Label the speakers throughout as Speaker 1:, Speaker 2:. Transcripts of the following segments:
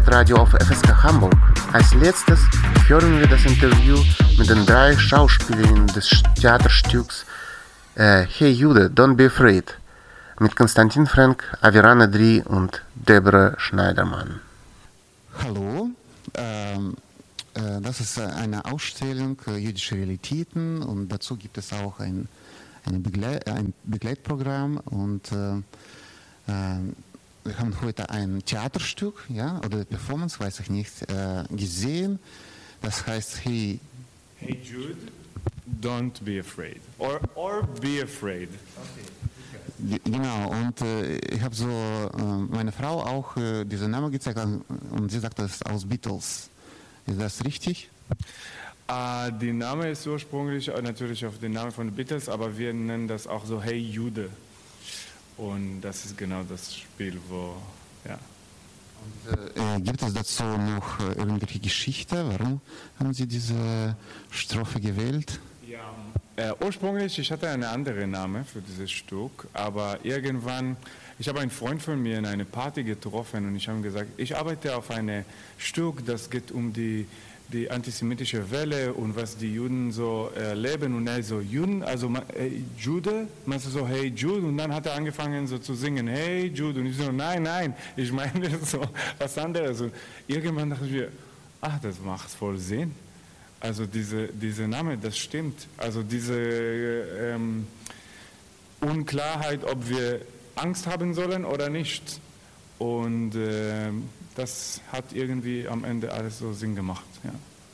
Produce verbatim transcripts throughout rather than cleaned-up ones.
Speaker 1: Jugendradio auf F S K Hamburg. Als letztes hören wir das Interview mit den drei Schauspielerinnen des Theaterstücks äh, Hey Jude, Don't Be Afraid mit Konstantin Frank, Aviran Edri und Deborah Schneidermann.
Speaker 2: Hallo, ähm, äh, das ist eine Ausstellung äh, jüdische Realitäten und dazu gibt es auch ein, eine Begle- ein Begleitprogramm und äh, äh, wir haben heute ein Theaterstück, ja, oder Performance, weiß ich nicht, äh, gesehen. Das heißt Hey,
Speaker 3: Hey Jude, Don't Be Afraid. Or, or Be Afraid.
Speaker 2: Okay. G- genau, und äh, ich habe so äh, meine Frau auch äh, diesen Namen gezeigt und sie sagt, das ist aus Beatles. Ist das richtig?
Speaker 3: Uh, der Name ist ursprünglich natürlich auf den Namen von den Beatles, aber wir nennen das auch so Hey Jude. Und das ist genau das Spiel, wo, ja.
Speaker 2: Und, äh, gibt es dazu noch äh, irgendwelche Geschichte? Warum haben Sie diese Strophe gewählt?
Speaker 3: Ja. Äh, ursprünglich, ich hatte einen anderen Namen für dieses Stück, aber irgendwann, ich habe einen Freund von mir in eine Party getroffen und ich habe gesagt, ich arbeite auf einem Stück, das geht um die die antisemitische Welle und was die Juden so erleben und er so, Juden, also äh, Jude, meinst du so, hey Jude, und dann hat er angefangen so zu singen, hey Jude, und ich so, nein, nein, ich meine so was anderes und irgendwann dachte ich mir, ach, das macht voll Sinn, also diese, diese Name, das stimmt, also diese ähm, Unklarheit, ob wir Angst haben sollen oder nicht und äh, das hat irgendwie am Ende alles so Sinn gemacht. Ja.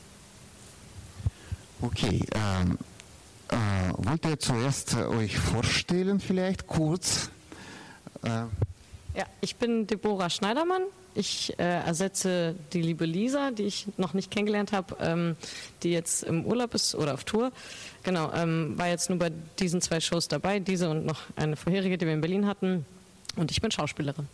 Speaker 2: Okay, ähm, äh, wollt ihr zuerst äh, euch vorstellen vielleicht kurz? Äh,
Speaker 4: Ja, ich bin Deborah Schneidermann. Ich äh, ersetze die liebe Lisa, die ich noch nicht kennengelernt habe, ähm, die jetzt im Urlaub ist oder auf Tour. Genau, ähm, war jetzt nur bei diesen zwei Shows dabei, diese und noch eine vorherige, die wir in Berlin hatten. Und ich bin Schauspielerin.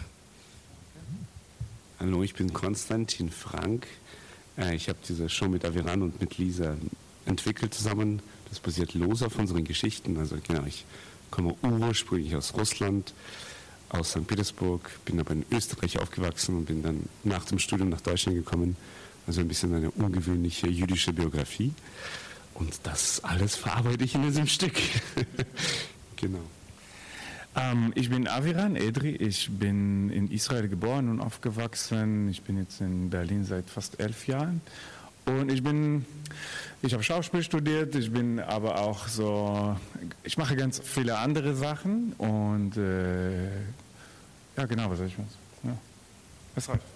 Speaker 5: Hallo, ich bin Konstantin Frank. Ich habe diese Show mit Aviran und mit Lisa entwickelt zusammen. Das basiert los auf unseren Geschichten. Also genau, ich komme ursprünglich aus Russland, aus Sankt Petersburg, bin aber in Österreich aufgewachsen und bin dann nach dem Studium nach Deutschland gekommen. Also ein bisschen eine ungewöhnliche jüdische Biografie. Und das alles verarbeite ich in diesem Stück. Genau.
Speaker 3: Ähm, ich bin Aviran Edri, ich bin in Israel geboren und aufgewachsen. Ich bin jetzt in Berlin seit fast elf Jahren. Und ich bin, ich habe Schauspiel studiert, ich bin aber auch so, ich mache ganz viele andere Sachen. Und äh, ja, genau, was soll ich machen? Ja, das reicht.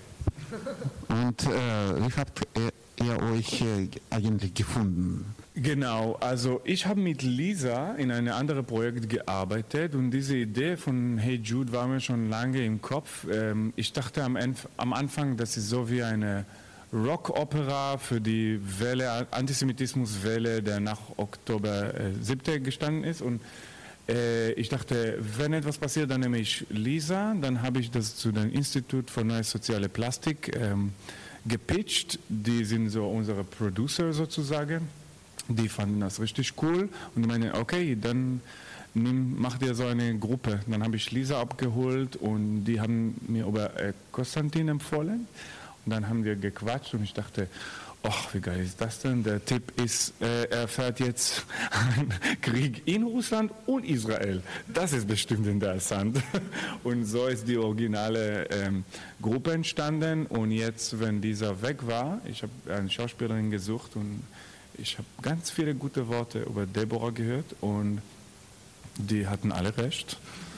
Speaker 2: Und äh, wie habt ihr, ihr euch äh, eigentlich gefunden?
Speaker 3: Genau, also ich habe mit Lisa in einem anderen Projekt gearbeitet und diese Idee von Hey Jude war mir schon lange im Kopf. Ähm, ich dachte am, Enf- am Anfang, das ist so wie eine Rockopera für die Welle, Antisemitismuswelle, der nach Oktober äh, siebten gestanden ist und äh, ich dachte, wenn etwas passiert, dann nehme ich Lisa, dann habe ich das zu dem Institut für Neue Soziale Plastik ähm, gepitcht, die sind so unsere Producer sozusagen. Die fanden das richtig cool und die meinen, okay, dann nimm, mach dir so eine Gruppe. Dann habe ich Lisa abgeholt und die haben mir über äh, Konstantin empfohlen. Und dann haben wir gequatscht und ich dachte, ach, wie geil ist das denn? Der Tipp ist, äh, er fährt jetzt einen Krieg in Russland und Israel. Das ist bestimmt interessant. Und so ist die originale ähm, Gruppe entstanden. Und jetzt, wenn Lisa weg war, ich habe eine Schauspielerin gesucht und ich habe ganz viele gute Worte über Deborah gehört und die hatten alle recht.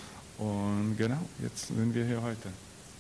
Speaker 3: Und genau, jetzt sind wir hier heute.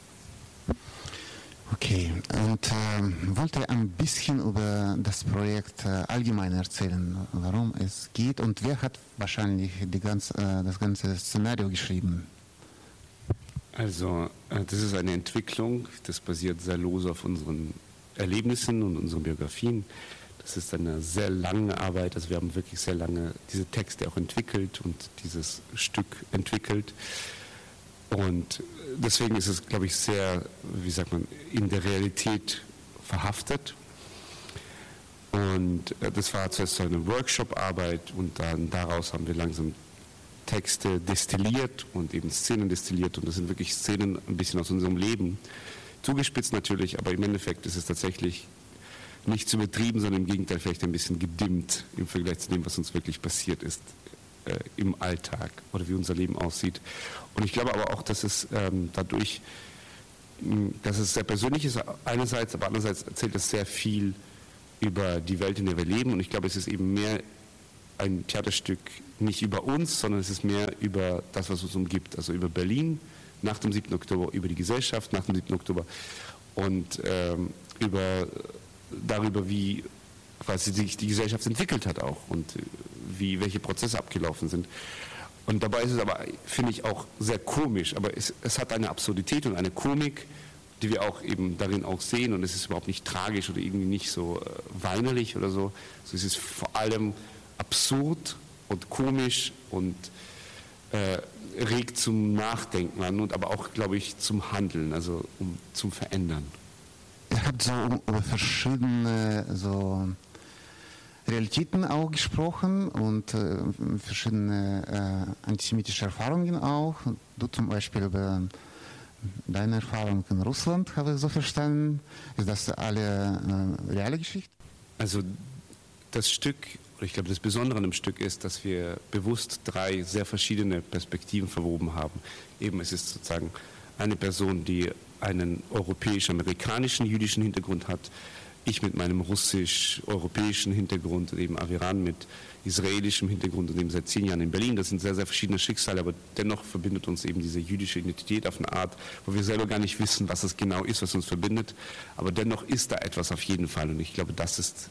Speaker 2: Okay, und äh, wollt ihr ein bisschen über das Projekt äh, allgemein erzählen, warum es geht und wer hat wahrscheinlich die ganz, äh, das ganze Szenario geschrieben?
Speaker 5: Also äh, das ist eine Entwicklung, das basiert sehr lose auf unseren Erlebnissen und unseren Biografien. Das ist eine sehr lange Arbeit, also wir haben wirklich sehr lange diese Texte auch entwickelt und dieses Stück entwickelt. Und deswegen ist es, glaube ich, sehr, wie sagt man, in der Realität verhaftet. Und das war zuerst so eine Workshop-Arbeit und dann daraus haben wir langsam Texte destilliert und eben Szenen destilliert. Und das sind wirklich Szenen ein bisschen aus unserem Leben, zugespitzt natürlich, aber im Endeffekt ist es tatsächlich nicht zu übertrieben, sondern im Gegenteil vielleicht ein bisschen gedimmt im Vergleich zu dem, was uns wirklich passiert ist äh, im Alltag oder wie unser Leben aussieht. Und ich glaube aber auch, dass es ähm, dadurch, mh, dass es sehr persönlich ist einerseits, aber andererseits erzählt es sehr viel über die Welt, in der wir leben. Und ich glaube, es ist eben mehr ein Theaterstück nicht über uns, sondern es ist mehr über das, was uns umgibt. Also über Berlin nach dem siebten Oktober, über die Gesellschaft nach dem siebten Oktober und ähm, über, darüber, wie quasi sich die Gesellschaft entwickelt hat auch und wie, welche Prozesse abgelaufen sind. Und dabei ist es aber, finde ich, auch sehr komisch. Aber es, es hat eine Absurdität und eine Komik, die wir auch eben darin auch sehen. Und es ist überhaupt nicht tragisch oder irgendwie nicht so äh, weinerlich oder so. Also es ist vor allem absurd und komisch und äh, regt zum Nachdenken an und aber auch, glaube ich, zum Handeln, also um, zum Verändern.
Speaker 2: Ihr habt so über verschiedene so Realitäten auch gesprochen und äh, verschiedene äh, antisemitische Erfahrungen auch. Du zum Beispiel über deine Erfahrung in Russland, habe ich so verstanden. Ist das alle äh, reale Geschichte?
Speaker 5: Also das Stück, oder ich glaube das Besondere an dem Stück ist, dass wir bewusst drei sehr verschiedene Perspektiven verwoben haben. Eben es ist sozusagen eine Person, die einen europäisch-amerikanischen jüdischen Hintergrund hat, ich mit meinem russisch-europäischen Hintergrund und eben Aviran mit israelischem Hintergrund und eben seit zehn Jahren in Berlin. Das sind sehr, sehr verschiedene Schicksale, aber dennoch verbindet uns eben diese jüdische Identität auf eine Art, wo wir selber gar nicht wissen, was es genau ist, was uns verbindet. Aber dennoch ist da etwas auf jeden Fall und ich glaube, das ist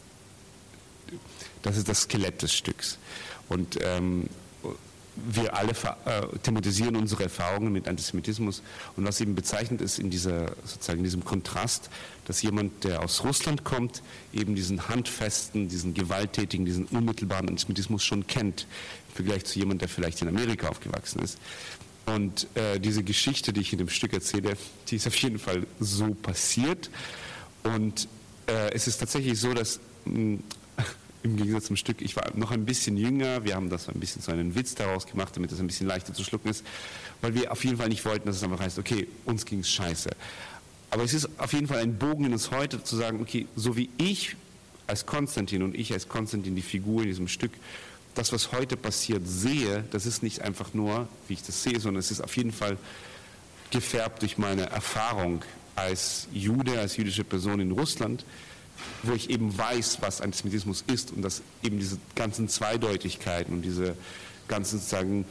Speaker 5: das, ist das Skelett des Stücks. Und ähm, wir alle äh, thematisieren unsere Erfahrungen mit Antisemitismus und was eben bezeichnet ist in dieser, sozusagen in diesem Kontrast, dass jemand, der aus Russland kommt, eben diesen handfesten, diesen gewalttätigen, diesen unmittelbaren Antisemitismus schon kennt, im Vergleich zu jemandem, der vielleicht in Amerika aufgewachsen ist. Und äh, diese Geschichte, die ich in dem Stück erzähle, die ist auf jeden Fall so passiert und äh, es ist tatsächlich so, dass mh, im Gegensatz zum Stück, ich war noch ein bisschen jünger, wir haben das ein bisschen so einen Witz daraus gemacht, damit es ein bisschen leichter zu schlucken ist, weil wir auf jeden Fall nicht wollten, dass es einfach heißt, okay, uns ging es scheiße. Aber es ist auf jeden Fall ein Bogen in uns heute, zu sagen, okay, so wie ich als Konstantin und ich als Konstantin, die Figur in diesem Stück, das, was heute passiert, sehe, das ist nicht einfach nur, wie ich das sehe, sondern es ist auf jeden Fall gefärbt durch meine Erfahrung als Jude, als jüdische Person in Russland, wo ich eben weiß, was Antisemitismus ist und dass eben diese ganzen Zweideutigkeiten und diese ganzen sozusagen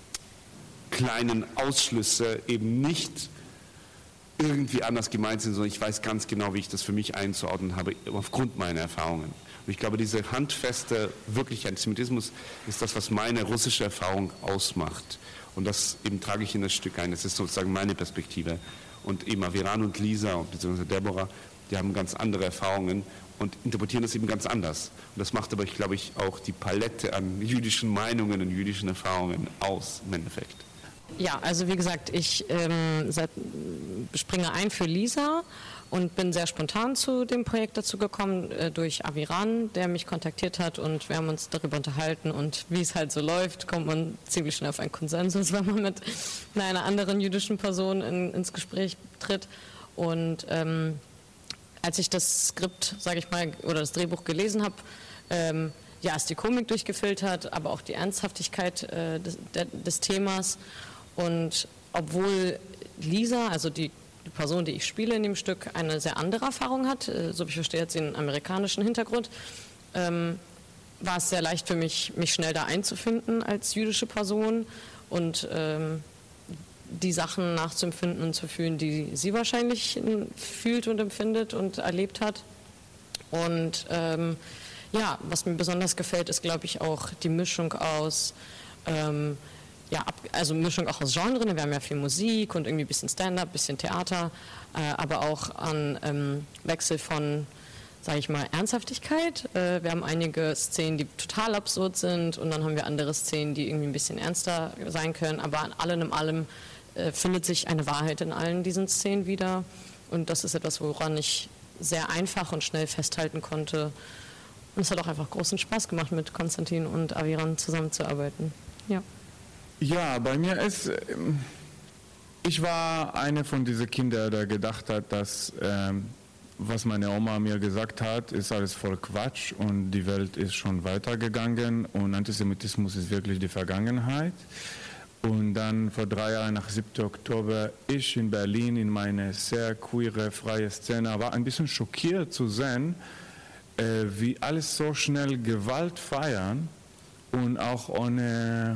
Speaker 5: kleinen Ausschlüsse eben nicht irgendwie anders gemeint sind, sondern ich weiß ganz genau, wie ich das für mich einzuordnen habe, aufgrund meiner Erfahrungen. Und ich glaube, dieser handfeste, wirkliche Antisemitismus ist das, was meine russische Erfahrung ausmacht. Und das eben trage ich in das Stück ein. Das ist sozusagen meine Perspektive. Und eben Aviran und Lisa, beziehungsweise Deborah, die haben ganz andere Erfahrungen und interpretieren das eben ganz anders. Und das macht aber, ich glaube ich, auch die Palette an jüdischen Meinungen und jüdischen Erfahrungen aus im Endeffekt.
Speaker 4: Ja, also wie gesagt, ich ähm, seit, springe ein für Lisa und bin sehr spontan zu dem Projekt dazu gekommen äh, durch Aviran, der mich kontaktiert hat und wir haben uns darüber unterhalten und wie es halt so läuft, kommt man ziemlich schnell auf einen Konsensus, wenn man mit einer anderen jüdischen Person in, ins Gespräch tritt. Und ähm, als ich das Skript, sage ich mal, oder das Drehbuch gelesen habe, ähm, ja, ist die Komik durchgefiltert, aber auch die Ernsthaftigkeit äh, des, der, des Themas. Und obwohl Lisa, also die, die Person, die ich spiele in dem Stück, eine sehr andere Erfahrung hat, äh, so wie ich verstehe, hat sie einen amerikanischen Hintergrund, ähm, war es sehr leicht für mich, mich schnell da einzufinden als jüdische Person und ähm, die Sachen nachzuempfinden und zu fühlen, die sie wahrscheinlich fühlt und empfindet und erlebt hat. Und ähm, ja, was mir besonders gefällt, ist, glaube ich, auch die Mischung aus, ähm, ja, ab, also Mischung auch aus Genres. Wir haben ja viel Musik und irgendwie ein bisschen Stand-up, ein bisschen Theater, äh, aber auch an ähm, Wechsel von, sage ich mal, Ernsthaftigkeit. Äh, wir haben einige Szenen, die total absurd sind und dann haben wir andere Szenen, die irgendwie ein bisschen ernster sein können, aber an allem in allem findet sich eine Wahrheit in allen diesen Szenen wieder und das ist etwas, woran ich sehr einfach und schnell festhalten konnte und es hat auch einfach großen Spaß gemacht, mit Konstantin und Aviran zusammenzuarbeiten. Ja,
Speaker 3: ja bei mir ist, ich war einer von diesen Kindern, der gedacht hat, dass ähm, was meine Oma mir gesagt hat, ist alles voll Quatsch und die Welt ist schon weitergegangen und Antisemitismus ist wirklich die Vergangenheit. Und dann vor drei Jahren nach siebten Oktober, ich in Berlin in meine sehr queere, freie Szene, war ein bisschen schockiert zu sehen, äh, wie alles so schnell Gewalt feiern und auch ohne,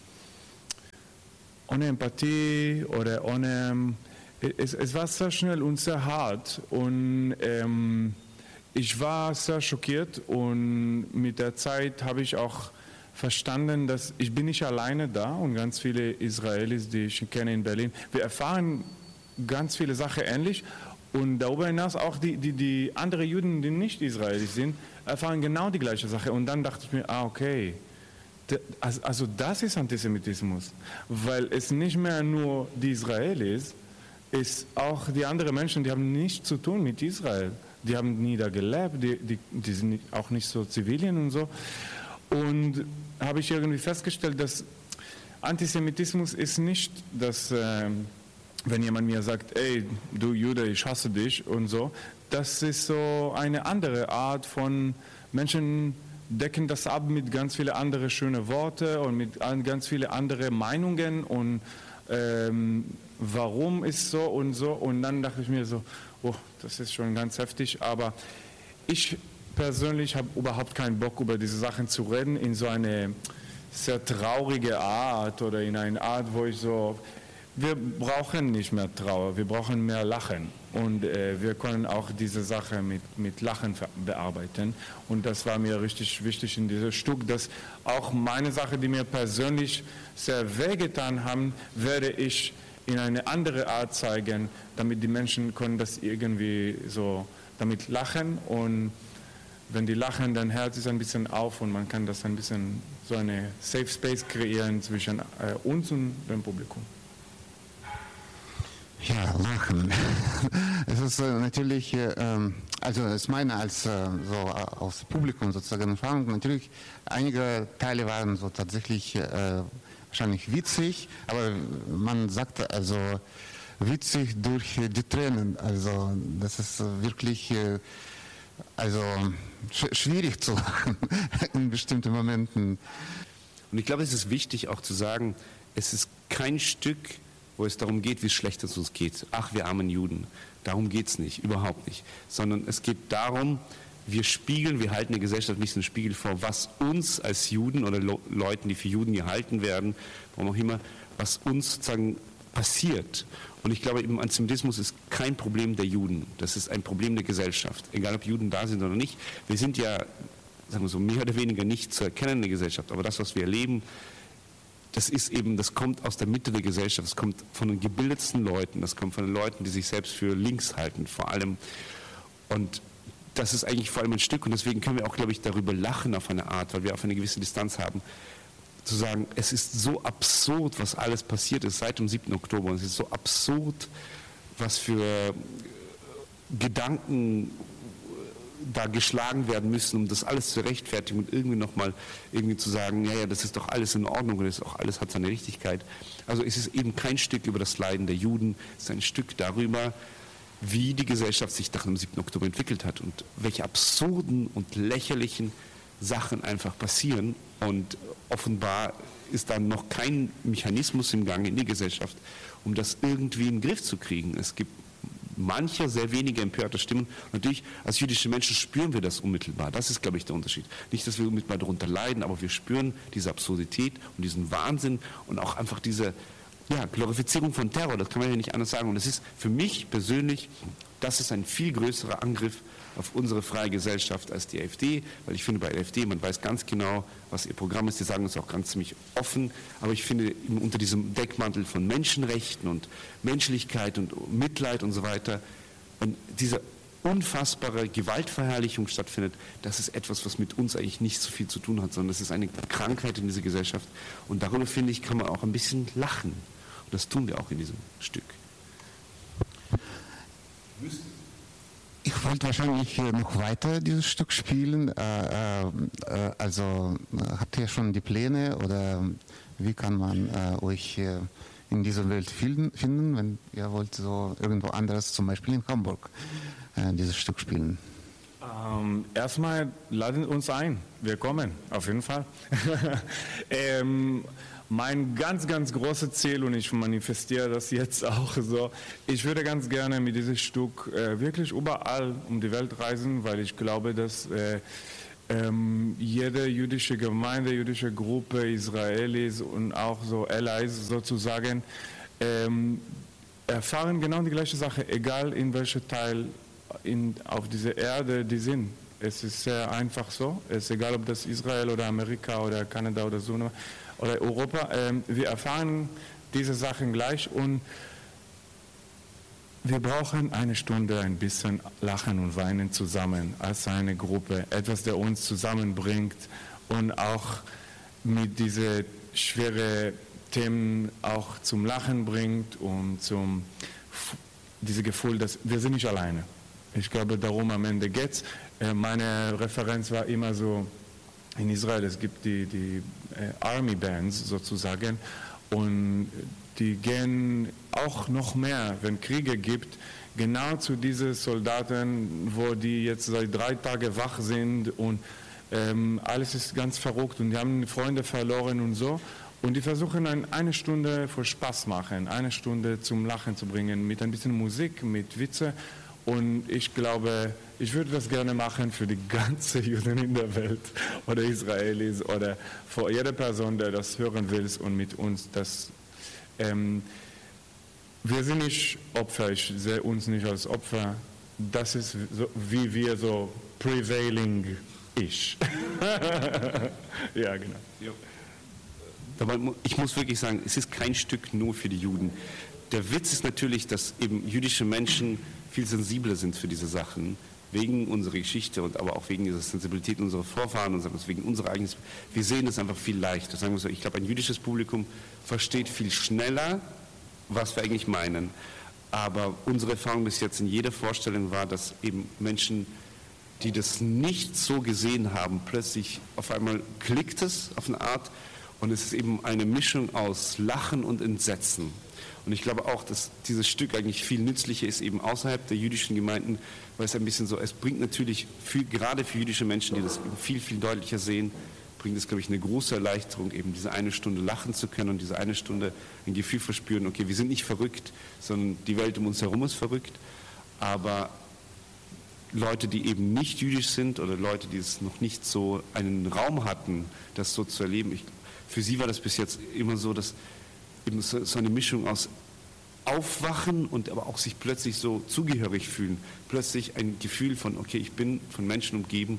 Speaker 3: ohne Empathie oder ohne... Es, es war sehr schnell und sehr hart und ähm, ich war sehr schockiert und mit der Zeit habe ich auch verstanden, dass ich bin nicht alleine da und ganz viele Israelis, die ich kenne in Berlin, wir erfahren ganz viele Sachen ähnlich und darüber hinaus auch die, die, die anderen Juden, die nicht Israelis sind, erfahren genau die gleiche Sache und dann dachte ich mir, ah okay, also das ist Antisemitismus, weil es nicht mehr nur die Israelis ist, auch die anderen Menschen, die haben nichts zu tun mit Israel. Die haben nie da gelebt, die, die, die sind auch nicht so Zivilien und so. Und habe ich irgendwie festgestellt, dass Antisemitismus ist nicht, dass, äh, wenn jemand mir sagt, ey, du Jude, ich hasse dich und so, das ist so eine andere Art von Menschen, decken das ab mit ganz vielen anderen schönen Worten und mit ganz vielen anderen Meinungen und ähm, warum ist so und so und dann dachte ich mir so, oh, das ist schon ganz heftig, aber ich persönlich habe überhaupt keinen Bock, über diese Sachen zu reden, in so eine sehr traurige Art oder in eine Art, wo ich so, wir brauchen nicht mehr Trauer, wir brauchen mehr Lachen und äh, wir können auch diese Sache mit, mit Lachen bearbeiten und das war mir richtig wichtig in diesem Stück, dass auch meine Sache, die mir persönlich sehr wehgetan haben, werde ich in eine andere Art zeigen, damit die Menschen können das irgendwie so damit lachen und wenn die lachen, dann Herz ist ein bisschen auf und man kann das ein bisschen so eine Safe Space kreieren zwischen äh, uns und dem Publikum.
Speaker 2: Ja, lachen. Es ist äh, natürlich, äh, also es meine als äh, so aus Publikum sozusagen Erfahrung, natürlich einige Teile waren so tatsächlich äh, wahrscheinlich witzig, aber man sagt also witzig durch die Tränen, also das ist wirklich äh, also sch- schwierig zu lachen in bestimmten Momenten.
Speaker 5: Und ich glaube, es ist wichtig auch zu sagen, es ist kein Stück, wo es darum geht, wie schlecht es uns geht. Ach, wir armen Juden. Darum geht es nicht, überhaupt nicht. Sondern es geht darum, wir spiegeln, wir halten der Gesellschaft nicht so einen Spiegel vor, was uns als Juden oder Le- Leuten, die für Juden gehalten werden, warum auch immer, was uns sozusagen passiert. Und ich glaube, eben Antisemitismus ist kein Problem der Juden. Das ist ein Problem der Gesellschaft. Egal, ob Juden da sind oder nicht. Wir sind ja, sagen wir so, mehr oder weniger nicht zu erkennen in der Gesellschaft. Aber das, was wir erleben, das ist eben, das kommt aus der Mitte der Gesellschaft. Das kommt von den gebildetsten Leuten. Das kommt von den Leuten, die sich selbst für links halten, vor allem. Und das ist eigentlich vor allem ein Stück. Und deswegen können wir auch, glaube ich, darüber lachen auf eine Art, weil wir auf eine gewisse Distanz haben. Zu sagen, es ist so absurd, was alles passiert ist seit dem siebten Oktober. Und es ist so absurd, was für Gedanken da geschlagen werden müssen, um das alles zu rechtfertigen und irgendwie nochmal irgendwie zu sagen, ja, ja, das ist doch alles in Ordnung und das ist auch alles hat seine Richtigkeit. Also es ist eben kein Stück über das Leiden der Juden, es ist ein Stück darüber, wie die Gesellschaft sich nach dem siebten Oktober entwickelt hat und welche absurden und lächerlichen Sachen einfach passieren und offenbar ist da noch kein Mechanismus im Gange in die Gesellschaft, um das irgendwie in den Griff zu kriegen. Es gibt manche sehr wenige empörte Stimmen. Natürlich, als jüdische Menschen spüren wir das unmittelbar. Das ist, glaube ich, der Unterschied. Nicht, dass wir unmittelbar darunter leiden, aber wir spüren diese Absurdität und diesen Wahnsinn und auch einfach diese ja, Glorifizierung von Terror. Das kann man ja nicht anders sagen. Und es ist für mich persönlich, das ist ein viel größerer Angriff auf unsere freie Gesellschaft als die AfD, weil ich finde bei der AfD, man weiß ganz genau, was ihr Programm ist, die sagen es auch ganz ziemlich offen, aber ich finde unter diesem Deckmantel von Menschenrechten und Menschlichkeit und Mitleid und so weiter, wenn diese unfassbare Gewaltverherrlichung stattfindet, das ist etwas, was mit uns eigentlich nicht so viel zu tun hat, sondern das ist eine Krankheit in dieser Gesellschaft und darüber, finde ich, kann man auch ein bisschen lachen und das tun wir auch in diesem Stück.
Speaker 2: Ich wollte wahrscheinlich noch weiter dieses Stück spielen. Äh, äh, also habt ihr schon die Pläne oder wie kann man äh, euch äh, in dieser Welt finden, finden, wenn ihr wollt so irgendwo anderes, zum Beispiel in Hamburg, äh, dieses Stück spielen?
Speaker 3: Ähm, erstmal laden uns ein. Wir kommen, auf jeden Fall. ähm, mein ganz, ganz großes Ziel, und ich manifestiere das jetzt auch so, ich würde ganz gerne mit diesem Stück äh, wirklich überall um die Welt reisen, weil ich glaube, dass äh, ähm, jede jüdische Gemeinde, jüdische Gruppe, Israelis und auch so Allies sozusagen, ähm, erfahren genau die gleiche Sache, egal in welchem Teil in, auf dieser Erde die sind. Es ist sehr einfach so. Es ist egal, ob das Israel oder Amerika oder Kanada oder so oder Europa. Ähm, wir erfahren diese Sachen gleich und wir brauchen eine Stunde ein bisschen Lachen und Weinen zusammen als eine Gruppe. Etwas, der uns zusammenbringt und auch mit diesen schweren Themen auch zum Lachen bringt und zum dieses Gefühl, dass wir sind nicht alleine. Ich glaube, darum am Ende geht's. Meine Referenz war immer so, in Israel, es gibt die, die Army Bands sozusagen und die gehen auch noch mehr, wenn Kriege gibt, genau zu diesen Soldaten, wo die jetzt seit drei Tagen wach sind und ähm, alles ist ganz verrückt und die haben Freunde verloren und so. Und die versuchen ein, eine Stunde für Spaß machen, eine Stunde zum Lachen zu bringen, mit ein bisschen Musik, mit Witze. Und ich glaube, ich würde das gerne machen für die ganze Juden in der Welt oder Israelis oder für jede Person, der das hören will und mit uns das. Ähm, wir sind nicht Opfer, ich sehe uns nicht als Opfer. Das ist so, wie wir so prevailing ich. Ja, genau. Ja.
Speaker 5: Aber ich muss wirklich sagen, es ist kein Stück nur für die Juden. Der Witz ist natürlich, dass eben jüdische Menschen viel sensibler sind für diese Sachen, wegen unserer Geschichte und aber auch wegen dieser Sensibilität unserer Vorfahren und wegen unserer eigenen. Wir sehen es einfach viel leichter. Sagen wir so, ich glaube, ein jüdisches Publikum versteht viel schneller, was wir eigentlich meinen. Aber unsere Erfahrung bis jetzt in jeder Vorstellung war, dass eben Menschen, die das nicht so gesehen haben, plötzlich auf einmal klickt es auf eine Art und es ist eben eine Mischung aus Lachen und Entsetzen. Und ich glaube auch, dass dieses Stück eigentlich viel nützlicher ist, eben außerhalb der jüdischen Gemeinden, weil es ein bisschen so, es bringt natürlich, für, gerade für jüdische Menschen, die das eben viel, viel deutlicher sehen, bringt es, glaube ich, eine große Erleichterung, eben diese eine Stunde lachen zu können und diese eine Stunde ein Gefühl verspüren, okay, wir sind nicht verrückt, sondern die Welt um uns herum ist verrückt, aber Leute, die eben nicht jüdisch sind oder Leute, die es noch nicht so einen Raum hatten, das so zu erleben, ich, für sie war das bis jetzt immer so, dass eben so, so eine Mischung aus Aufwachen und aber auch sich plötzlich so zugehörig fühlen. Plötzlich ein Gefühl von, okay, ich bin von Menschen umgeben,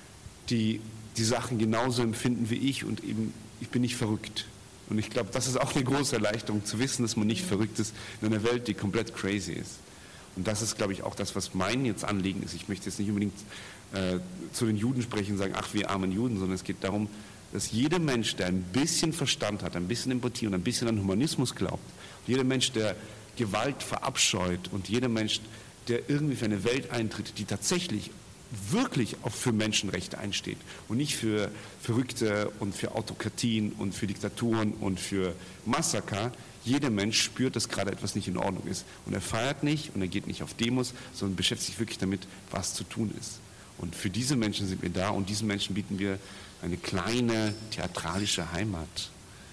Speaker 5: die die Sachen genauso empfinden wie ich und eben, ich bin nicht verrückt. Und ich glaube, das ist auch eine große Erleichterung, zu wissen, dass man nicht verrückt ist in einer Welt, die komplett crazy ist. Und das ist, glaube ich, auch das, was mein jetzt Anliegen ist. Ich möchte jetzt nicht unbedingt äh, zu den Juden sprechen und sagen, ach, wir armen Juden, sondern es geht darum, dass jeder Mensch, der ein bisschen Verstand hat, ein bisschen Empathie und ein bisschen an Humanismus glaubt, jeder Mensch, der Gewalt verabscheut und jeder Mensch, der irgendwie für eine Welt eintritt, die tatsächlich wirklich auch für Menschenrechte einsteht und nicht für Verrückte und für Autokratien und für Diktaturen und für Massaker, jeder Mensch spürt, dass gerade etwas nicht in Ordnung ist. Und er feiert nicht und er geht nicht auf Demos, sondern beschäftigt sich wirklich damit, was zu tun ist. Und für diese Menschen sind wir da und diesen Menschen bieten wir eine kleine theatralische Heimat.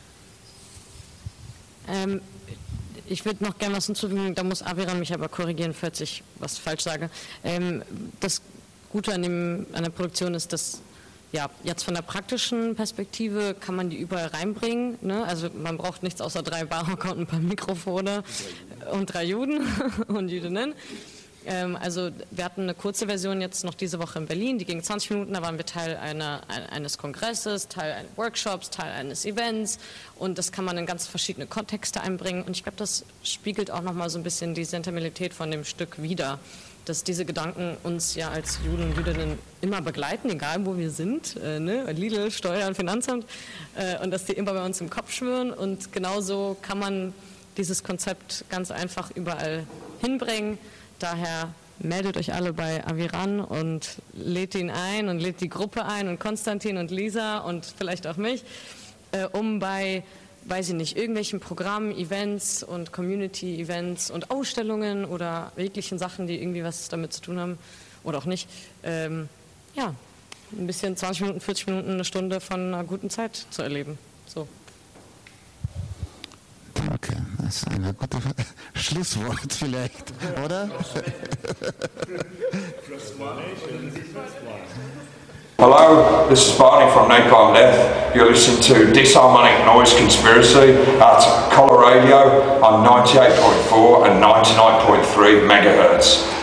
Speaker 4: Ähm, ich würde noch gerne was hinzufügen, da muss Aviram mich aber korrigieren, falls ich was falsch sage. Ähm, das Gute an, dem, an der Produktion ist, dass ja, jetzt von der praktischen Perspektive kann man die überall reinbringen. Ne? Also man braucht nichts außer drei Barhocker und ein paar Mikrofone und drei Juden und Jüdinnen. Ähm, also wir hatten eine kurze Version jetzt noch diese Woche in Berlin, die ging zwanzig Minuten, da waren wir Teil einer, eines Kongresses, Teil eines Workshops, Teil eines Events und das kann man in ganz verschiedene Kontexte einbringen und ich glaube, das spiegelt auch nochmal so ein bisschen die Sentimentalität von dem Stück wider, dass diese Gedanken uns ja als Juden und Jüdinnen immer begleiten, egal wo wir sind, äh, ne? Lidl, Steuer- und Finanzamt äh, und dass die immer bei uns im Kopf schwirren und genauso kann man dieses Konzept ganz einfach überall hinbringen. Daher meldet euch alle bei Aviran und lädt ihn ein und lädt die Gruppe ein und Konstantin und Lisa und vielleicht auch mich, äh, um bei weiß ich nicht, irgendwelchen Programmen, Events und Community-Events und Ausstellungen oder jeglichen Sachen, die irgendwie was damit zu tun haben oder auch nicht, ähm, ja, ein bisschen zwanzig Minuten, vierzig Minuten, eine Stunde von einer guten Zeit zu erleben. So.
Speaker 2: Danke, das ist ein gutes Schlusswort vielleicht, oder?
Speaker 6: Hello, this is Barney from Napalm Death. You're listening to Disharmonic Noise Conspiracy at Color Radio on ninety-eight point four and ninety-nine point three megahertz.